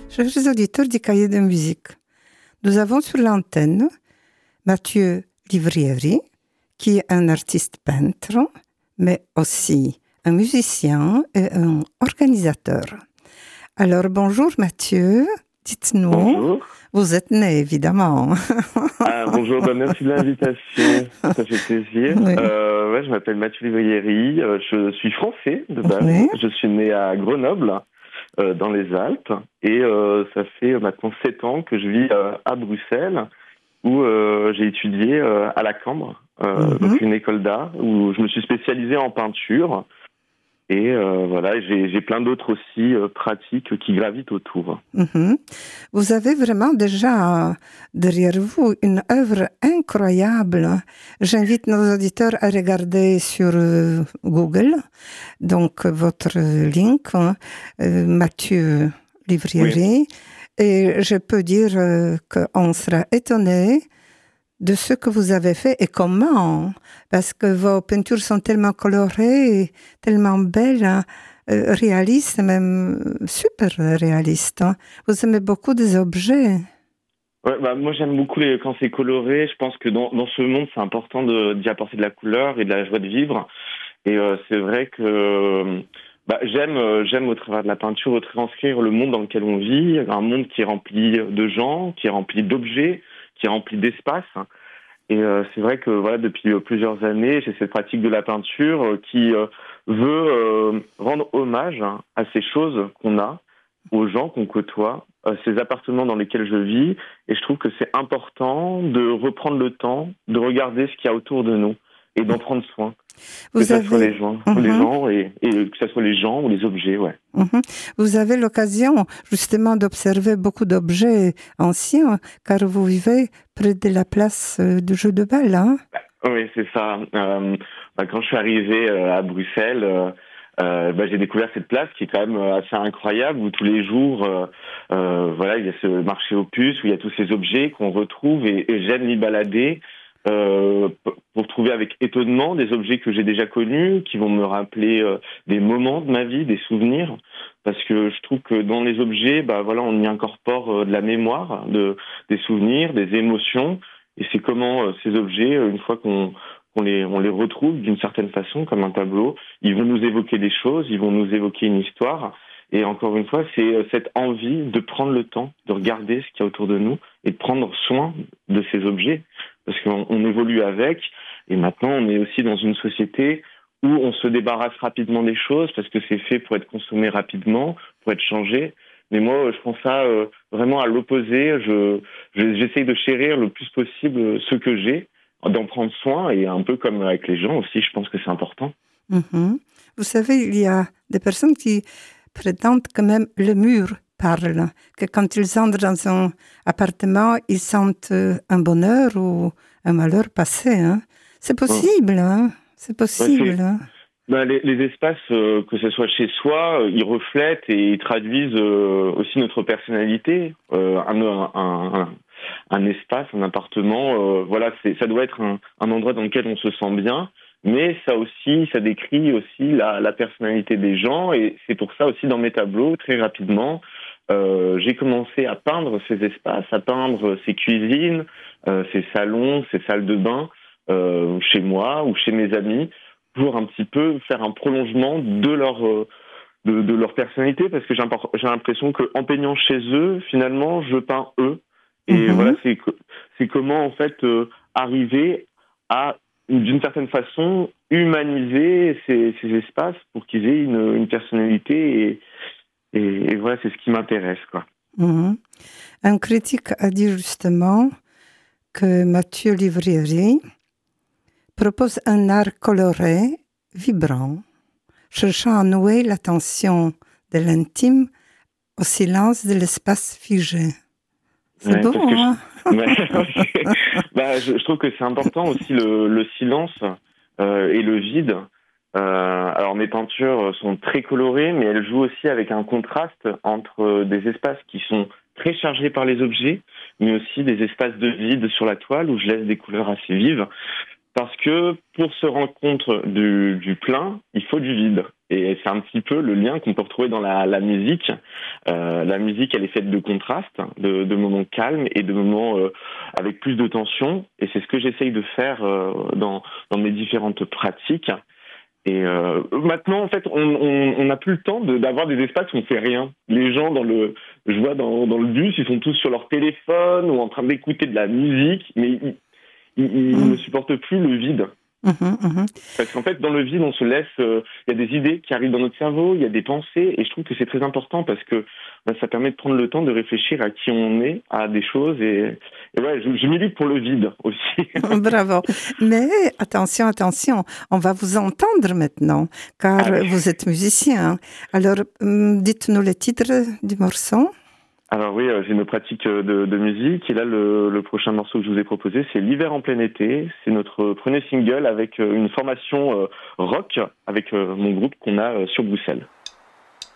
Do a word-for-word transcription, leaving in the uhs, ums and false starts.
Chers auditeurs du Cahier de musique, nous avons sur l'antenne Mathieu Livrieri, qui est un artiste peintre, mais aussi un musicien et un organisateur. Alors bonjour Mathieu, dites-nous, bonjour. Vous êtes né évidemment. Ah, bonjour, bah, merci de l'invitation, ça fait plaisir. Oui. Euh, ouais, je m'appelle Mathieu Livrieri, euh, je suis français de base, Oui. je suis né à Grenoble, euh, dans les Alpes, et euh, ça fait maintenant sept ans que je vis euh, à Bruxelles, où euh, j'ai étudié euh, à la Cambre, euh, Mhm. donc une école d'art, où je me suis spécialisé en peinture. Et euh, voilà, j'ai, j'ai plein d'autres aussi euh, pratiques qui gravitent autour. Mhm. Vous avez vraiment déjà euh, derrière vous une œuvre incroyable. J'invite nos auditeurs à regarder sur euh, Google, donc euh, votre link, hein, euh, Mathieu Livrieri, et je peux dire euh, qu'on sera étonné de ce que vous avez fait et comment, parce que vos peintures sont tellement colorées, tellement belles, hein, euh, réalistes, même super réalistes. Hein. Vous aimez beaucoup des objets. Ouais, bah, moi j'aime beaucoup les, quand c'est coloré. Je pense que dans, dans ce monde, c'est important de, d'y apporter de la couleur et de la joie de vivre. Et euh, c'est vrai que bah, j'aime, euh, j'aime au travers de la peinture retranscrire le monde dans lequel on vit, un monde qui est rempli de gens, qui est rempli d'objets, qui est rempli d'espace. Et euh, c'est vrai que voilà, depuis euh, plusieurs années, j'ai cette pratique de la peinture euh, qui euh, veut euh, rendre hommage hein, à ces choses qu'on a, aux gens qu'on côtoie, à ces appartements dans lesquels je vis. Et je trouve que c'est important de reprendre le temps de regarder ce qu'il y a autour de nous et d'en prendre soin. Vous que ce avez... soit les gens, Mhm. les gens et, et que ce soit les gens ou les objets, ouais. Mhm. Vous avez l'occasion justement d'observer beaucoup d'objets anciens, car vous vivez près de la place euh, du jeu de balle, hein? Oui, c'est ça. Euh, bah, quand je suis arrivé euh, à Bruxelles, euh, euh, bah, j'ai découvert cette place qui est quand même euh, assez incroyable, où tous les jours, euh, euh, voilà, il y a ce marché aux puces, où il y a tous ces objets qu'on retrouve, et, et j'aime m'y balader euh, pour trouver avec étonnement des objets que j'ai déjà connus, qui vont me rappeler euh, des moments de ma vie, des souvenirs, parce que je trouve que dans les objets, bah voilà, on y incorpore euh, de la mémoire, de, des souvenirs, des émotions. Et c'est comment euh, ces objets, euh, une fois qu'on, qu'on les, on les retrouve d'une certaine façon, comme un tableau, ils vont nous évoquer des choses, ils vont nous évoquer une histoire. Et encore une fois, c'est euh, cette envie de prendre le temps, de regarder ce qu'il y a autour de nous et de prendre soin de ces objets. Parce qu'on on évolue avec. Et maintenant, on est aussi dans une société où on se débarrasse rapidement des choses parce que c'est fait pour être consommé rapidement, pour être changé. Mais moi, je prends ça euh, vraiment à l'opposé. Je, je, j'essaye de chérir le plus possible ce que j'ai, d'en prendre soin, et un peu comme avec les gens aussi, je pense que c'est important. Mhm. Vous savez, il y a des personnes qui prétendent que même le mur parle, que quand ils entrent dans un appartement, ils sentent euh, un bonheur ou un malheur passé. Hein. C'est possible, hein. C'est possible. Ouais, c'est... Hein. Ben, les, les espaces, euh, que ce soit chez soi, euh, ils reflètent et ils traduisent euh, aussi notre personnalité. Euh, un, un, un, un espace, un appartement, euh, voilà, c'est, ça doit être un, un endroit dans lequel on se sent bien, mais ça aussi, ça décrit aussi la, la personnalité des gens, et c'est pour ça aussi dans mes tableaux, très rapidement, euh, j'ai commencé à peindre ces espaces, à peindre ces cuisines, euh, ces salons, ces salles de bain, euh, chez moi ou chez mes amis, pour un petit peu faire un prolongement de leur euh, de, de leur personnalité, parce que j'ai, j'ai l'impression qu'en peignant chez eux, finalement, je peins eux. Et Mhm. voilà, c'est c'est comment en fait euh, arriver à, d'une certaine façon, humaniser ces, ces espaces pour qu'ils aient une, une personnalité, et, et, et voilà, c'est ce qui m'intéresse, quoi. Mhm. Un critique a dit justement que Mathieu Livrieri propose un art coloré, vibrant, cherchant à nouer l'attention de l'intime au silence de l'espace figé. C'est Ouais, beau, parce que hein? je, ouais, bah, je, je trouve que c'est important aussi le, le silence euh, et le vide. Euh, alors mes peintures sont très colorées, mais elles jouent aussi avec un contraste entre des espaces qui sont très chargés par les objets, mais aussi des espaces de vide sur la toile où je laisse des couleurs assez vives. Parce que pour se rendre compte du, du plein, il faut du vide. Et c'est un petit peu le lien qu'on peut retrouver dans la, la musique. Euh, la musique, elle est faite de contrastes, de, de moments calmes et de moments euh, avec plus de tension. Et c'est ce que j'essaye de faire euh, dans, dans mes différentes pratiques. Et euh, maintenant, en fait, on n'a plus le temps de, d'avoir des espaces où on fait rien. Les gens, dans le, je vois dans, dans le bus, ils sont tous sur leur téléphone ou en train d'écouter de la musique, mais ils, ils, ils mmh. ne supportent plus le vide. Mmh, mmh. Parce qu'en fait, dans le vide, on se laisse. Il euh, y a des idées qui arrivent dans notre cerveau, il y a des pensées, et je trouve que c'est très important parce que ben, ça permet de prendre le temps de réfléchir à qui on est, à des choses, et, et ouais, je, je milite pour le vide aussi. Bravo. Mais attention, attention, on va vous entendre maintenant, car ah oui. vous êtes musicien. Alors, dites-nous le titre du morceau. Alors oui, euh, j'ai une pratique de, de musique et là le, le prochain morceau que je vous ai proposé c'est L'hiver en plein été. C'est notre premier single avec une formation euh, rock avec euh, mon groupe qu'on a euh, sur Bruxelles.